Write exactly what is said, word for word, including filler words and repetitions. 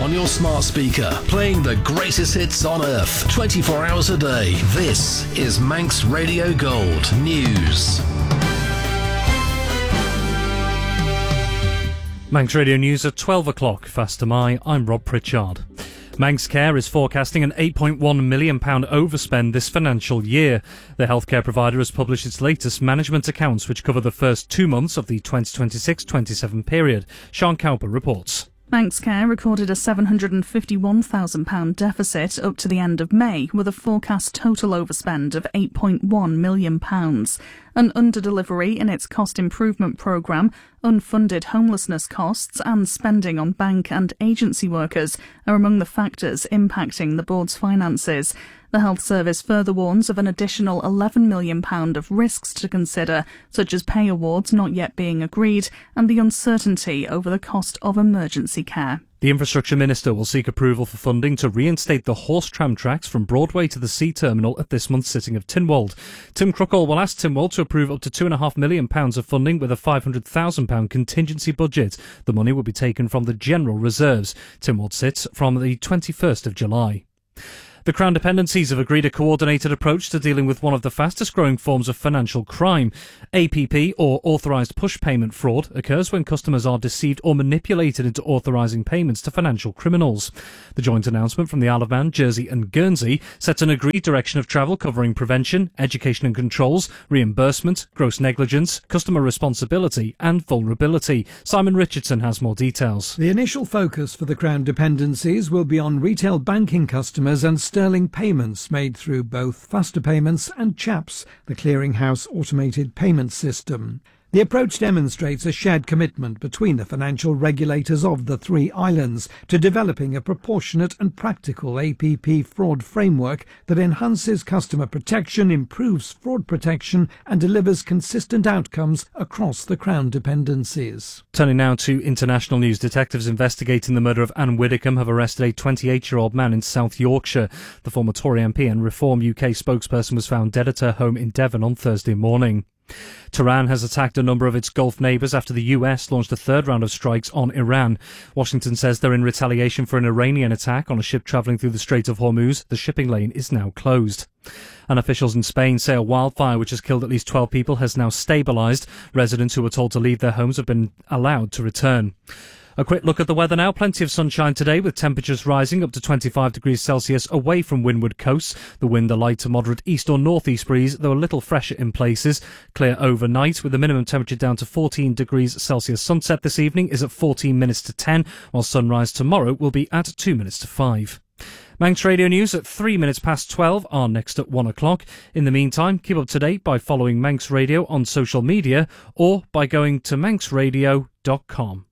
on your smart speaker, playing the greatest hits on earth, twenty-four hours a day. This is Manx Radio Gold News. Manx Radio News at twelve o'clock. Faster my, I'm Rob Pritchard. Manx Care is forecasting an eight point one million pounds overspend this financial year. The healthcare provider has published its latest management accounts, which cover the first two months of the twenty twenty-six twenty-seven period. Sean Cowper reports. Manx Care recorded a seven hundred fifty-one thousand pounds deficit up to the end of May, with a forecast total overspend of eight point one million pounds. An underdelivery in its cost improvement programme, unfunded homelessness costs and spending on bank and agency workers are among the factors impacting the board's finances. The Health Service further warns of an additional eleven million pounds of risks to consider, such as pay awards not yet being agreed and the uncertainty over the cost of emergency care. The Infrastructure Minister will seek approval for funding to reinstate the horse tram tracks from Broadway to the Sea Terminal at this month's sitting of Tynwald. Tim Cruckall will ask Tynwald to approve up to two point five million pounds of funding with a five hundred thousand pounds contingency budget. The money will be taken from the general reserves. Tynwald sits from the twenty-first of July. The Crown Dependencies have agreed a coordinated approach to dealing with one of the fastest growing forms of financial crime. A P P, or authorised push payment fraud, occurs when customers are deceived or manipulated into authorising payments to financial criminals. The joint announcement from the Isle of Man, Jersey and Guernsey sets an agreed direction of travel covering prevention, education and controls, reimbursement, gross negligence, customer responsibility and vulnerability. Simon Richardson has more details. The initial focus for the Crown Dependencies will be on retail banking customers and sterling payments made through both Faster Payments and CHAPS, the clearinghouse automated payment system. The approach demonstrates a shared commitment between the financial regulators of the three islands to developing a proportionate and practical A P P fraud framework that enhances customer protection, improves fraud protection and delivers consistent outcomes across the Crown Dependencies. Turning now to international news, detectives investigating the murder of Anne Widdecombe have arrested a twenty-eight-year-old man in South Yorkshire. The former Tory M P and Reform U K spokesperson was found dead at her home in Devon on Thursday morning. Tehran has attacked a number of its Gulf neighbours after the U S launched a third round of strikes on Iran. Washington says they're in retaliation for an Iranian attack on a ship travelling through the Strait of Hormuz. The shipping lane is now closed. And officials in Spain say a wildfire which has killed at least twelve people has now stabilised. Residents who were told to leave their homes have been allowed to return. A quick look at the weather now. Plenty of sunshine today with temperatures rising up to twenty-five degrees Celsius away from windward coasts. The wind a light to moderate east or northeast breeze, though a little fresher in places. Clear overnight with the minimum temperature down to fourteen degrees Celsius. Sunset this evening is at fourteen minutes to ten, while sunrise tomorrow will be at two minutes to five. Manx Radio News at three minutes past twelve are next at one o'clock. In the meantime, keep up to date by following Manx Radio on social media or by going to manx radio dot com.